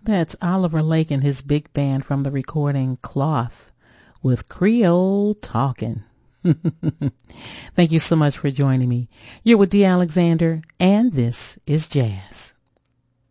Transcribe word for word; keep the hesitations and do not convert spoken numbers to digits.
That's Oliver Lake and his big band from the recording Cloth with Creole Talkin'. Thank you so much for joining me. You're with Dee Alexander, and this is Jazz.